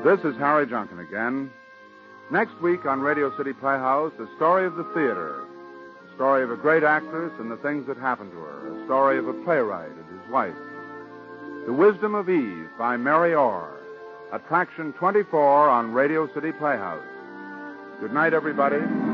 This is Harry Junkin again. Next week on Radio City Playhouse, the story of the theater. The story of a great actress and the things that happened to her. A story of a playwright and his wife. The Wisdom of Eve by Mary Orr. Attraction 24 on Radio City Playhouse. Good night, everybody.